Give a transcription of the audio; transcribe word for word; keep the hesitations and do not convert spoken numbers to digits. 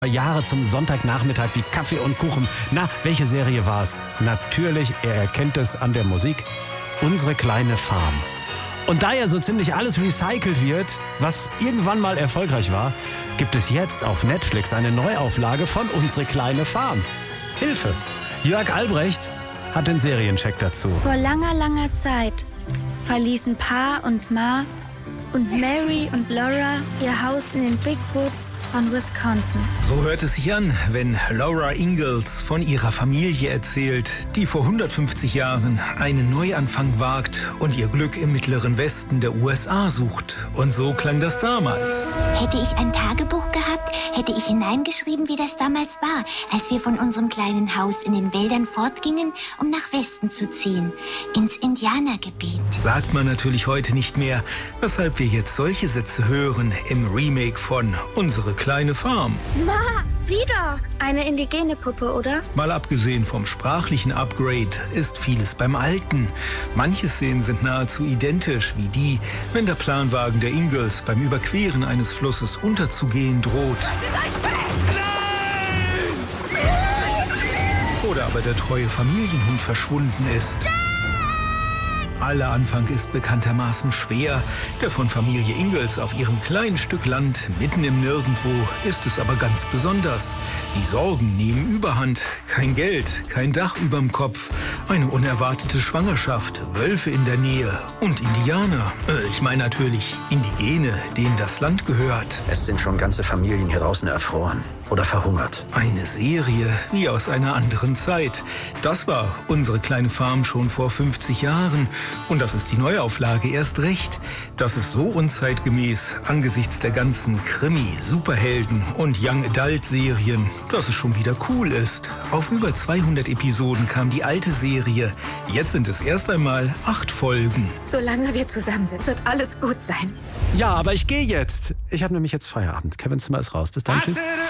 Jahre zum Sonntagnachmittag wie Kaffee und Kuchen. Na, welche Serie war es? Natürlich, er erkennt es an der Musik, Unsere kleine Farm. Und da ja so ziemlich alles recycelt wird, was irgendwann mal erfolgreich war, gibt es jetzt auf Netflix eine Neuauflage von Unsere kleine Farm. Hilfe! Jörg Albrecht hat den Seriencheck dazu. Vor langer, langer Zeit verließen Pa und Ma und Mary und Laura ihr Haus in den Big Woods von Wisconsin. So hört es sich an, wenn Laura Ingalls von ihrer Familie erzählt, die vor hundertfünfzig Jahren einen Neuanfang wagt und ihr Glück im mittleren Westen der U S A sucht. Und so klang das damals. Hätte ich ein Tagebuch gehabt, hätte ich hineingeschrieben, wie das damals war, als wir von unserem kleinen Haus in den Wäldern fortgingen, um nach Westen zu ziehen, ins Indianergebiet. Sagt man natürlich heute nicht mehr, weshalb wir jetzt solche Sätze hören im Remake von Unsere kleine Farm. Ma, sieh da! Eine indigene Puppe, oder? Mal abgesehen vom sprachlichen Upgrade ist vieles beim Alten. Manche Szenen sind nahezu identisch wie die, wenn der Planwagen der Ingalls beim Überqueren eines Flusses unterzugehen droht. Oder aber der treue Familienhund verschwunden ist. Aller Anfang ist bekanntermaßen schwer. Der von Familie Ingalls auf ihrem kleinen Stück Land mitten im Nirgendwo ist es aber ganz besonders. Die Sorgen nehmen Überhand. Kein Geld, kein Dach überm Kopf, eine unerwartete Schwangerschaft, Wölfe in der Nähe und Indianer. Äh, ich meine natürlich Indigene, denen das Land gehört. Es sind schon ganze Familien hier draußen erfroren oder verhungert. Eine Serie wie aus einer anderen Zeit. Das war Unsere kleine Farm schon vor fünfzig Jahren. Und das ist die Neuauflage erst recht. Das ist so unzeitgemäß angesichts der ganzen Krimi, Superhelden und Young Adult Serien, dass es schon wieder cool ist. Auf über zweihundert Episoden kam die alte Serie. Jetzt sind es erst einmal acht Folgen. Solange wir zusammen sind, wird alles gut sein. Ja, aber ich gehe jetzt. Ich habe nämlich jetzt Feierabend. Kevin Zimmer ist raus. Bis dann. Tschüss.